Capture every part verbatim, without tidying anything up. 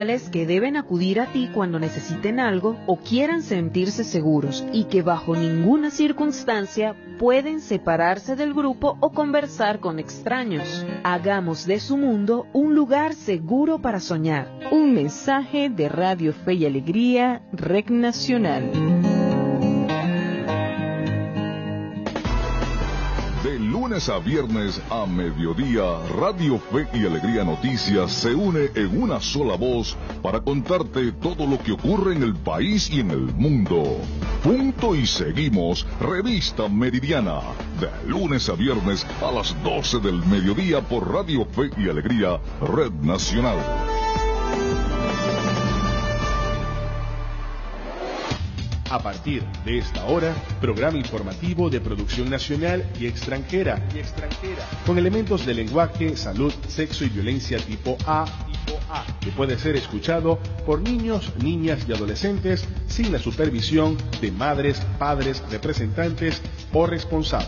que deben acudir a ti cuando necesiten algo o quieran sentirse seguros y que bajo ninguna circunstancia pueden separarse del grupo o conversar con extraños. Hagamos de su mundo un lugar seguro para soñar. Un mensaje de Radio Fe y Alegría, Red Nacional. De lunes a viernes a mediodía, Radio Fe y Alegría Noticias se une en una sola voz para contarte todo lo que ocurre en el país y en el mundo. Punto y seguimos, Revista Meridiana, de lunes a viernes a las doce del mediodía por Radio Fe y Alegría, Red Nacional. A partir de esta hora, programa informativo de producción nacional y extranjera, y extranjera, con elementos de lenguaje, salud, sexo y violencia tipo A, tipo A, que puede ser escuchado por niños, niñas y adolescentes sin la supervisión de madres, padres, representantes o responsables.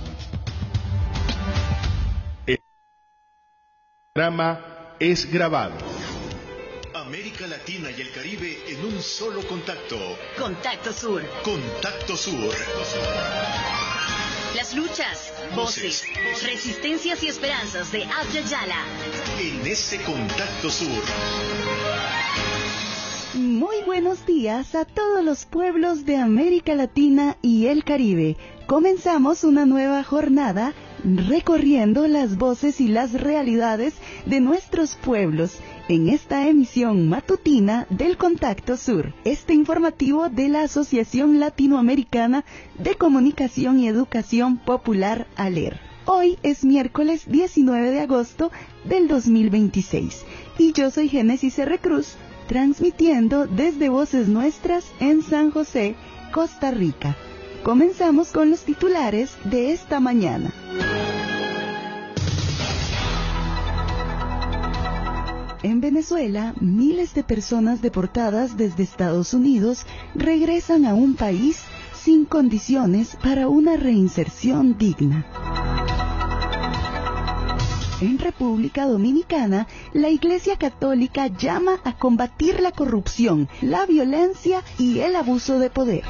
El programa es grabado. América Latina y el Caribe en un solo contacto. Contacto Sur. Contacto Sur. Las luchas, voces, voces, resistencias y esperanzas de Abya Yala. En ese Contacto Sur. Muy buenos días a todos los pueblos de América Latina y el Caribe. Comenzamos una nueva jornada recorriendo las voces y las realidades de nuestros pueblos en esta emisión matutina del Contacto Sur, este informativo de la Asociación Latinoamericana de Comunicación y Educación Popular, ALER. Hoy es miércoles diecinueve de agosto del dos mil veintiséis y yo soy Génesis R. Cruz, transmitiendo desde Voces Nuestras en San José, Costa Rica. Comenzamos con los titulares de esta mañana. En Venezuela, miles de personas deportadas desde Estados Unidos regresan a un país sin condiciones para una reinserción digna. En República Dominicana, la Iglesia Católica llama a combatir la corrupción, la violencia y el abuso de poder.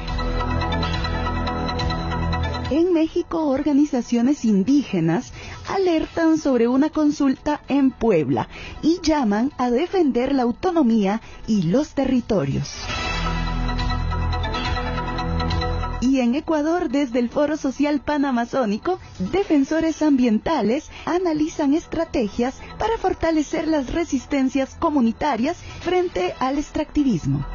En México, organizaciones indígenas alertan sobre una consulta en Puebla y llaman a defender la autonomía y los territorios. Y en Ecuador, desde el Foro Social Panamazónico, defensores ambientales analizan estrategias para fortalecer las resistencias comunitarias frente al extractivismo.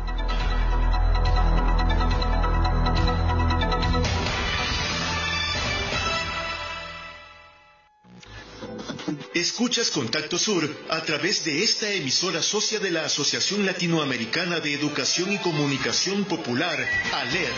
Escuchas Contacto Sur a través de esta emisora socia de la Asociación Latinoamericana de Educación y Comunicación Popular, ALER.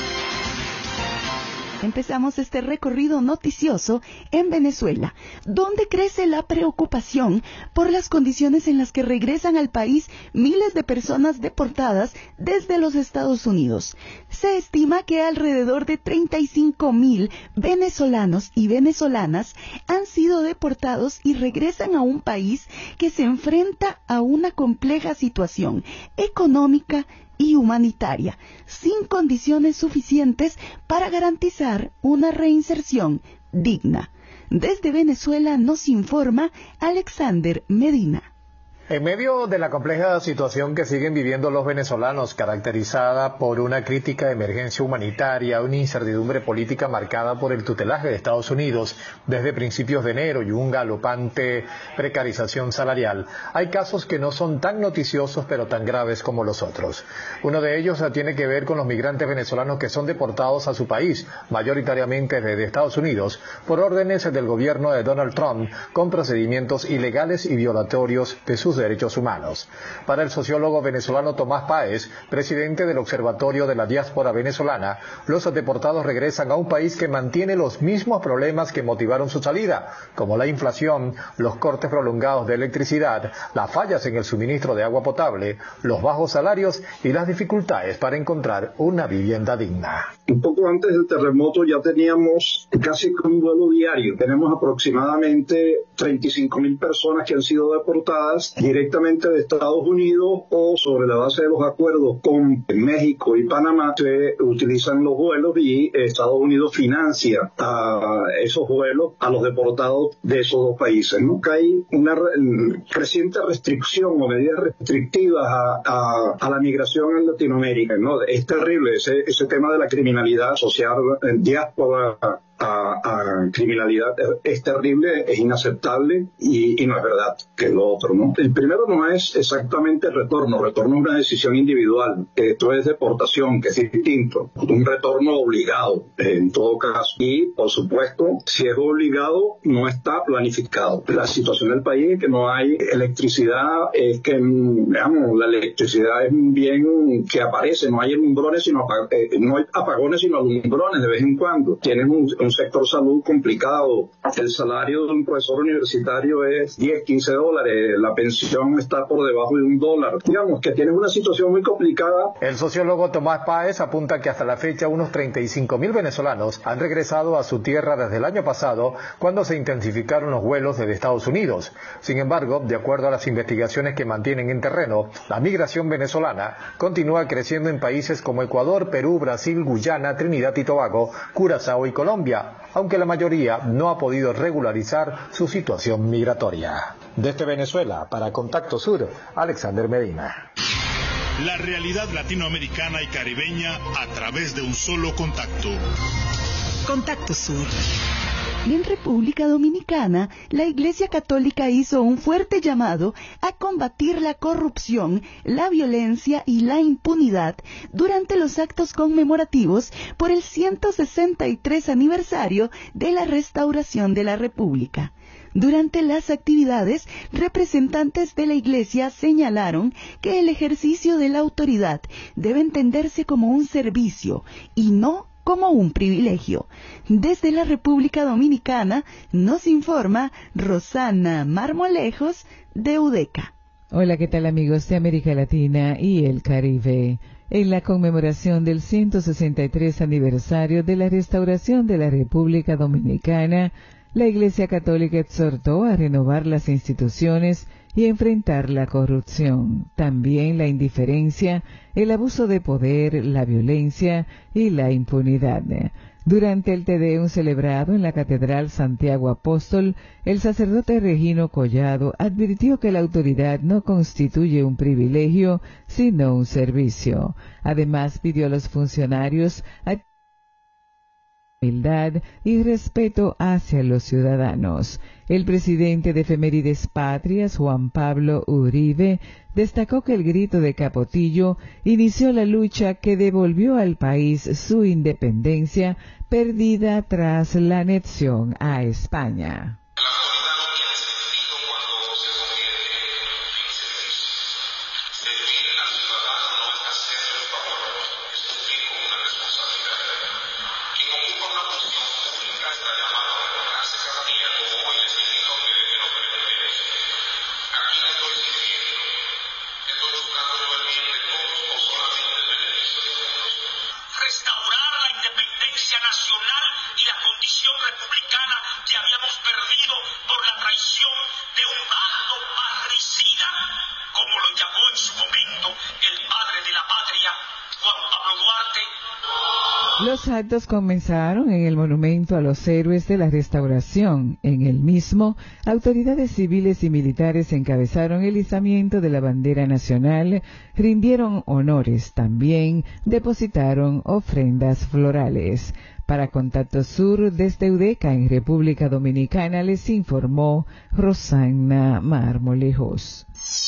Empezamos este recorrido noticioso en Venezuela, donde crece la preocupación por las condiciones en las que regresan al país miles de personas deportadas desde los Estados Unidos. Se estima que alrededor de treinta y cinco mil venezolanos y venezolanas han sido deportados y regresan a un país que se enfrenta a una compleja situación económica y humanitaria, sin condiciones suficientes para garantizar una reinserción digna. Desde Venezuela nos informa Alexander Medina. En medio de la compleja situación que siguen viviendo los venezolanos, caracterizada por una crítica emergencia humanitaria, una incertidumbre política marcada por el tutelaje de Estados Unidos desde principios de enero y un galopante precarización salarial, hay casos que no son tan noticiosos pero tan graves como los otros. Uno de ellos tiene que ver con los migrantes venezolanos que son deportados a su país, mayoritariamente desde Estados Unidos, por órdenes del gobierno de Donald Trump, con procedimientos ilegales y violatorios de sus derechos humanos. Para el sociólogo venezolano Tomás Páez, presidente del Observatorio de la Diáspora Venezolana, los deportados regresan a un país que mantiene los mismos problemas que motivaron su salida, como la inflación, los cortes prolongados de electricidad, las fallas en el suministro de agua potable, los bajos salarios y las dificultades para encontrar una vivienda digna. Un poco antes del terremoto ya teníamos casi un vuelo diario. Tenemos aproximadamente treinta y cinco mil personas que han sido deportadas. directamente de Estados Unidos o sobre la base de los acuerdos con México y Panamá se utilizan los vuelos y Estados Unidos financia a esos vuelos a los deportados de esos dos países, ¿no? Que hay una re- creciente restricción o medidas restrictivas a, a, a la migración en Latinoamérica, ¿no? Es terrible ese, ese tema de la criminalidad asociada en diáspora A, a criminalidad es terrible, es inaceptable y, y no es verdad, que es lo otro, ¿no? El primero no es exactamente el retorno, retorno es una decisión individual, esto es deportación, que es distinto, un retorno obligado en todo caso, y por supuesto, si es obligado, no está planificado. La situación del país es que no hay electricidad, es que, digamos, la electricidad es un bien que aparece, no hay alumbrones, sino apag- eh, no hay apagones, sino alumbrones de vez en cuando. Tienes un, un sector salud complicado. El salario de un profesor universitario es diez, quince dólares. La pensión está por debajo de un dólar. Digamos que tienes una situación muy complicada. El sociólogo Tomás Páez apunta que hasta la fecha unos treinta y cinco mil venezolanos han regresado a su tierra desde el año pasado, cuando se intensificaron los vuelos desde Estados Unidos. Sin embargo, de acuerdo a las investigaciones que mantienen en terreno, la migración venezolana continúa creciendo en países como Ecuador, Perú, Brasil, Guyana, Trinidad y Tobago, Curazao y Colombia, aunque la mayoría no ha podido regularizar su situación migratoria. Desde Venezuela, para Contacto Sur, Alexander Medina. La realidad latinoamericana y caribeña a través de un solo contacto. Contacto Sur. En República Dominicana, la Iglesia Católica hizo un fuerte llamado a combatir la corrupción, la violencia y la impunidad durante los actos conmemorativos por el ciento sesenta y tres aniversario de la restauración de la República. Durante las actividades, representantes de la Iglesia señalaron que el ejercicio de la autoridad debe entenderse como un servicio y no como un privilegio. Desde la República Dominicana nos informa Rosana Marmolejos de UDECA. Hola, ¿qué tal amigos de América Latina y el Caribe? En la conmemoración del ciento sesenta y tres aniversario de la restauración de la República Dominicana, la Iglesia Católica exhortó a renovar las instituciones y enfrentar la corrupción, también la indiferencia, el abuso de poder, la violencia y la impunidad. Durante el Te Deum celebrado en la Catedral Santiago Apóstol, el sacerdote Regino Collado advirtió que la autoridad no constituye un privilegio, sino un servicio. Además, pidió a los funcionarios a humildad y respeto hacia los ciudadanos. El presidente de Efemérides Patrias, Juan Pablo Uribe, destacó que el grito de Capotillo inició la lucha que devolvió al país su independencia perdida tras la anexión a España. Los actos comenzaron en el Monumento a los Héroes de la Restauración. En el mismo, autoridades civiles y militares encabezaron el izamiento de la bandera nacional, rindieron honores, también depositaron ofrendas florales. Para Contacto Sur, desde UDECA en República Dominicana, les informó Rosana Marmolejos.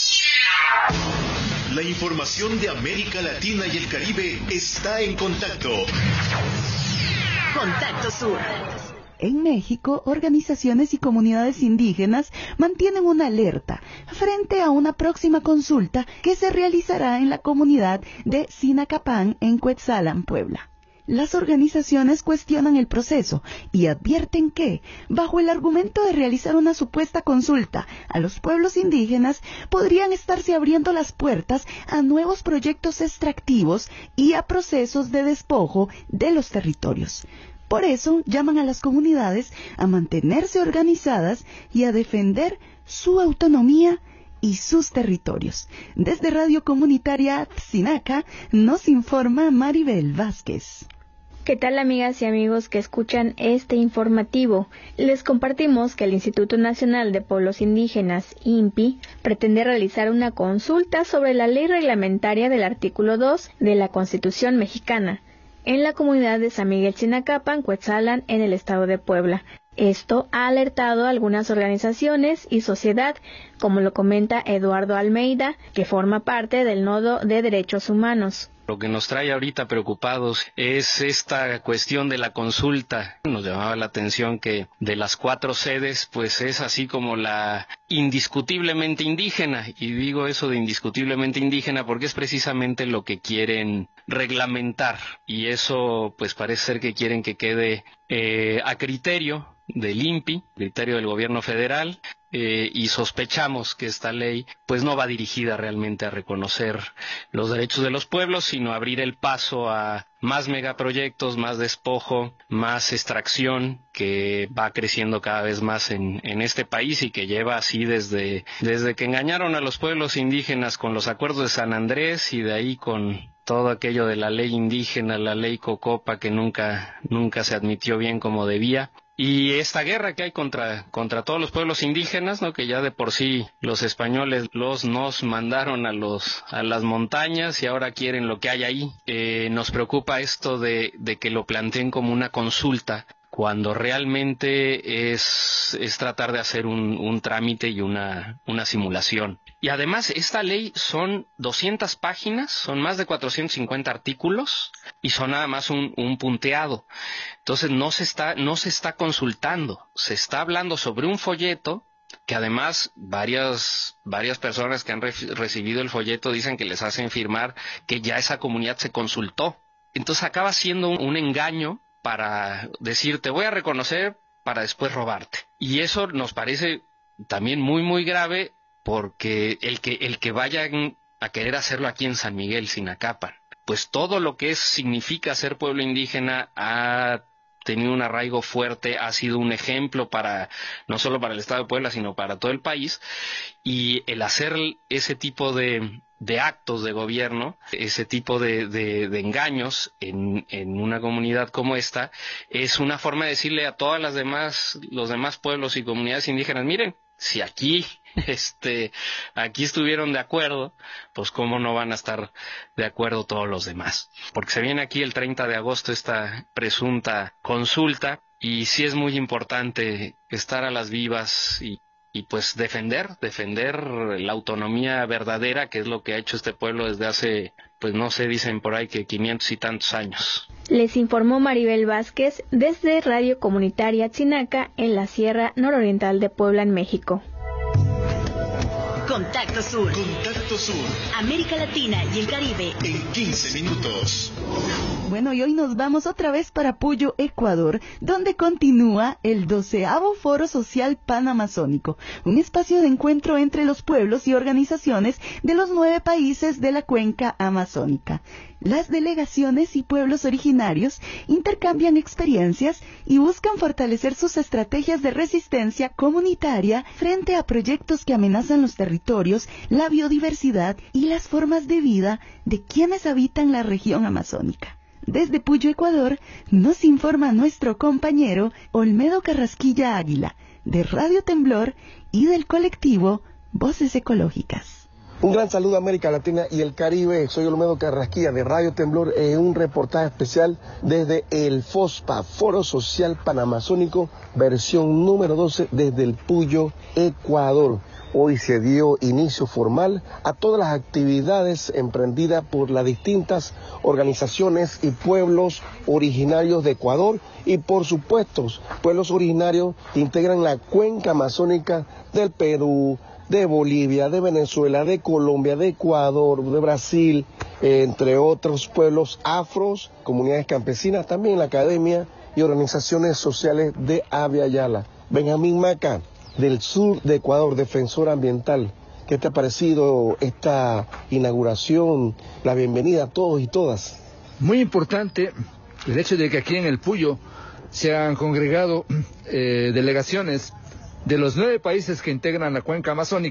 La información de América Latina y el Caribe está en contacto. Contacto Sur. En México, organizaciones y comunidades indígenas mantienen una alerta frente a una próxima consulta que se realizará en la comunidad de Sinacapán, en Cuetzalan, Puebla. Las organizaciones cuestionan el proceso y advierten que, bajo el argumento de realizar una supuesta consulta a los pueblos indígenas, podrían estarse abriendo las puertas a nuevos proyectos extractivos y a procesos de despojo de los territorios. Por eso, llaman a las comunidades a mantenerse organizadas y a defender su autonomía y sus territorios. Desde Radio Comunitaria Tzinaca nos informa Maribel Vázquez. ¿Qué tal, amigas y amigos que escuchan este informativo? Les compartimos que el Instituto Nacional de Pueblos Indígenas, I N P I, pretende realizar una consulta sobre la ley reglamentaria del artículo dos de la Constitución mexicana en la comunidad de San Miguel Tzinacapan, Cuetzalan, en el estado de Puebla. Esto ha alertado a algunas organizaciones y sociedad, como lo comenta Eduardo Almeida, que forma parte del Nodo de Derechos Humanos. Lo que nos trae ahorita preocupados es esta cuestión de la consulta. Nos llamaba la atención que de las cuatro sedes, pues es así como la indiscutiblemente indígena. Y digo eso de indiscutiblemente indígena porque es precisamente lo que quieren reglamentar. Y eso pues parece ser que quieren que quede eh, a criterio del I N P I, criterio del gobierno federal. Eh, y sospechamos que esta ley pues no va dirigida realmente a reconocer los derechos de los pueblos, sino a abrir el paso a más megaproyectos, más despojo, más extracción que va creciendo cada vez más en, en este país y que lleva así desde, desde que engañaron a los pueblos indígenas con los acuerdos de San Andrés y de ahí con todo aquello de la ley indígena, la ley Cocopa que nunca, nunca se admitió bien como debía. Y esta guerra que hay contra contra todos los pueblos indígenas, ¿no? Que ya de por sí los españoles los nos mandaron a los a las montañas y ahora quieren lo que hay ahí. Eh, nos preocupa esto de de que lo planteen como una consulta cuando realmente es es tratar de hacer un un trámite y una una simulación. Y además esta ley son doscientas páginas, son más de cuatrocientos cincuenta artículos y son nada más un, un punteado. Entonces no se está no se está consultando, se está hablando sobre un folleto que además varias varias personas que han re- recibido el folleto dicen que les hacen firmar que ya esa comunidad se consultó. Entonces acaba siendo un, un engaño para decir te voy a reconocer para después robarte. Y eso nos parece también muy muy grave. Porque el que el que vayan a querer hacerlo aquí en San Miguel, Tzinacapan, pues todo lo que es, significa ser pueblo indígena ha tenido un arraigo fuerte, ha sido un ejemplo para no solo para el estado de Puebla, sino para todo el país. Y el hacer ese tipo de, de actos de gobierno, ese tipo de, de, de engaños en, en una comunidad como esta, es una forma de decirle a todas las demás, los demás pueblos y comunidades indígenas, miren, si aquí, este, aquí estuvieron de acuerdo, pues cómo no van a estar de acuerdo todos los demás. Porque se viene aquí el treinta de agosto esta presunta consulta y sí es muy importante estar a las vivas y, y pues defender, defender la autonomía verdadera, que es lo que ha hecho este pueblo desde hace, pues no sé, dicen por ahí que quinientos y tantos años. Les informó Maribel Vázquez desde Radio Comunitaria Tzinaca en la Sierra Nororiental de Puebla, en México. Contacto Sur. Contacto Sur. América Latina y el Caribe. En quince minutos. Bueno, y hoy nos vamos otra vez para Puyo, Ecuador, donde continúa el doceavo Foro Social Panamazónico, un espacio de encuentro entre los pueblos y organizaciones de los nueve países de la cuenca amazónica. Las delegaciones y pueblos originarios intercambian experiencias y buscan fortalecer sus estrategias de resistencia comunitaria frente a proyectos que amenazan los territorios, la biodiversidad y las formas de vida de quienes habitan la región amazónica. Desde Puyo, Ecuador, nos informa nuestro compañero Olmedo Carrasquilla Águila, de Radio Temblor y del colectivo Voces Ecológicas. Un gran saludo a América Latina y el Caribe. Soy Olmedo Carrasquilla de Radio Temblor en un reportaje especial desde el FOSPA, Foro Social Panamazónico, versión número doce desde el Puyo, Ecuador. Hoy se dio inicio formal a todas las actividades emprendidas por las distintas organizaciones y pueblos originarios de Ecuador y por supuesto pueblos originarios que integran la cuenca amazónica del Perú, de Bolivia, de Venezuela, de Colombia, de Ecuador, de Brasil, eh, entre otros pueblos afros, comunidades campesinas, también la academia y organizaciones sociales de Abya Yala. Benjamín Maca, del sur de Ecuador, defensor ambiental. ¿Qué te ha parecido esta inauguración? La bienvenida a todos y todas. Muy importante el hecho de que aquí en el Puyo se han congregado eh, delegaciones de los nueve países que integran la cuenca amazónica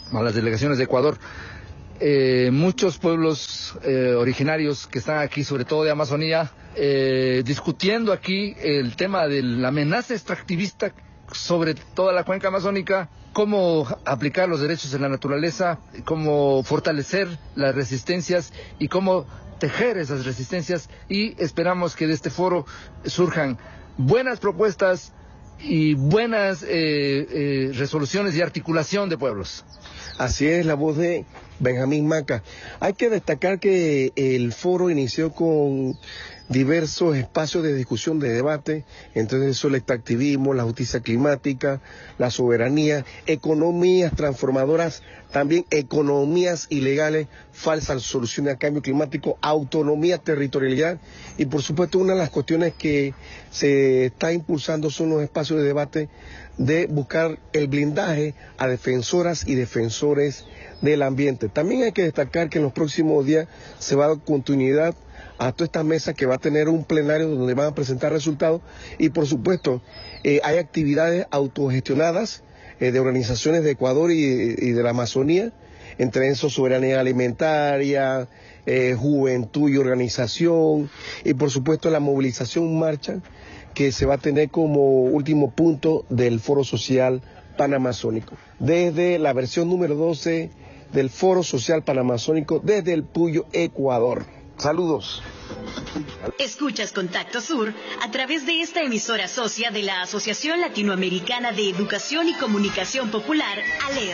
a las delegaciones de Ecuador. Eh, muchos pueblos eh, originarios que están aquí, sobre todo de Amazonía, eh, discutiendo aquí el tema de la amenaza extractivista sobre toda la cuenca amazónica, cómo aplicar los derechos de la naturaleza, cómo fortalecer las resistencias y cómo tejer esas resistencias, y esperamos que de este foro surjan buenas propuestas y buenas eh, eh, resoluciones y articulación de pueblos. Así es, la voz de Benjamín Maca. Hay que destacar que el foro inició con diversos espacios de discusión, de debate, entre eso el extractivismo, la justicia climática, la soberanía, economías transformadoras, también economías ilegales, falsas soluciones al cambio climático, autonomía, territorialidad, y por supuesto una de las cuestiones que se está impulsando son los espacios de debate de buscar el blindaje a defensoras y defensores del ambiente. También hay que destacar que en los próximos días se va a dar continuidad a toda esta mesa que va a tener un plenario donde van a presentar resultados, y por supuesto eh, hay actividades autogestionadas eh, de organizaciones de Ecuador y, y de la Amazonía, entre esos soberanía alimentaria, eh, juventud y organización, y por supuesto la movilización marcha que se va a tener como último punto del Foro Social Panamazónico, desde la versión número doce del Foro Social Panamazónico desde el Puyo, Ecuador. Saludos. Escuchas Contacto Sur a través de esta emisora socia de la Asociación Latinoamericana de Educación y Comunicación Popular, ALER.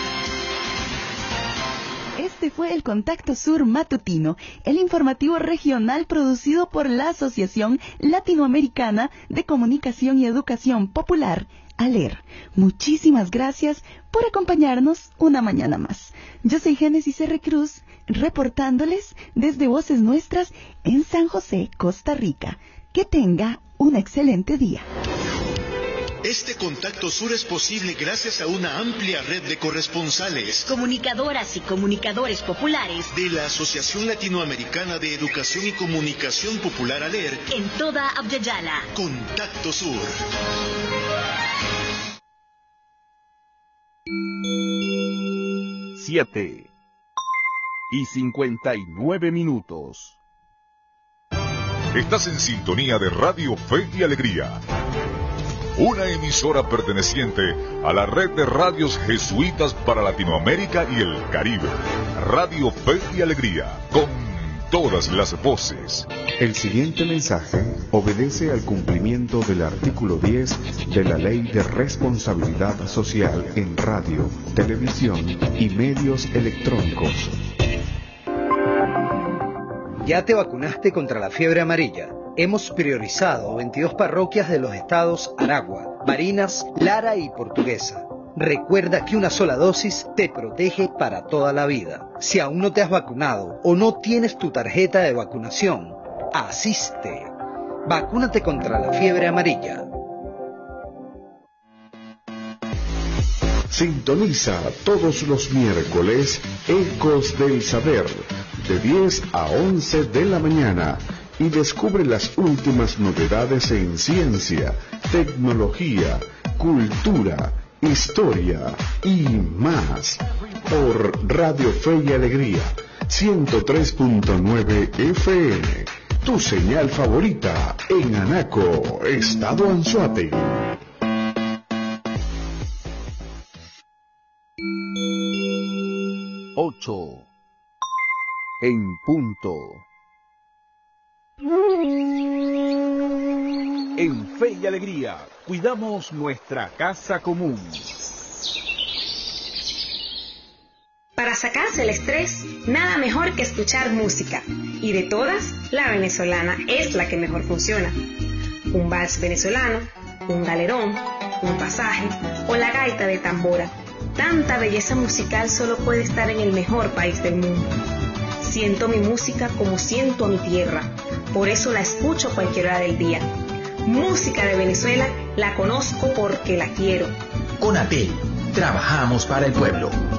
Este fue el Contacto Sur Matutino, el informativo regional producido por la Asociación Latinoamericana de Comunicación y Educación Popular, ALER. Muchísimas gracias por acompañarnos una mañana más. Yo soy Génesis R. Cruz, reportándoles desde Voces Nuestras en San José, Costa Rica. Que tenga un excelente día. Este Contacto Sur es posible gracias a una amplia red de corresponsales, comunicadoras y comunicadores populares de la Asociación Latinoamericana de Educación y Comunicación Popular, ALER, en toda Abya-Yala. Contacto Sur. Siete y cincuenta y nueve minutos. Estás en sintonía de Radio Fe y Alegría, una emisora perteneciente a la red de radios jesuitas para Latinoamérica y el Caribe. Radio Fe y Alegría, con todas las voces. El siguiente mensaje obedece al cumplimiento del artículo diez de la Ley de Responsabilidad Social en Radio, Televisión y Medios Electrónicos. ¿Ya te vacunaste contra la fiebre amarilla? Hemos priorizado veintidós parroquias de los estados Aragua, Barinas, Lara y Portuguesa. Recuerda que una sola dosis te protege para toda la vida. Si aún no te has vacunado o no tienes tu tarjeta de vacunación, asiste. Vacúnate contra la fiebre amarilla. Sintoniza todos los miércoles Ecos del Saber, de diez a once de la mañana, y descubre las últimas novedades en ciencia, tecnología, cultura, historia y más, por Radio Fe y Alegría, ciento tres punto nueve F M, tu señal favorita en Anaco, Estado Anzoátegui. Ocho en punto. En Fe y Alegría, cuidamos nuestra casa común. Para sacarse el estrés, nada mejor que escuchar música. Y de todas, la venezolana es la que mejor funciona. Un vals venezolano, un galerón, un pasaje o la gaita de tambora. Tanta belleza musical solo puede estar en el mejor país del mundo. Siento mi música como siento a mi tierra, por eso la escucho a cualquier hora del día. Música de Venezuela la conozco porque la quiero. Conatel, trabajamos para el pueblo.